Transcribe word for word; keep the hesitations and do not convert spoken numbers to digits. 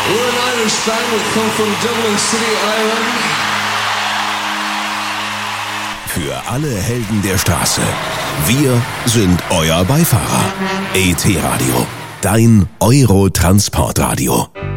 We're an Irish band, we come from Dublin City, Ireland. Für alle Helden der Straße. Wir sind euer Beifahrer. E T Radio, dein Euro-Transportradio.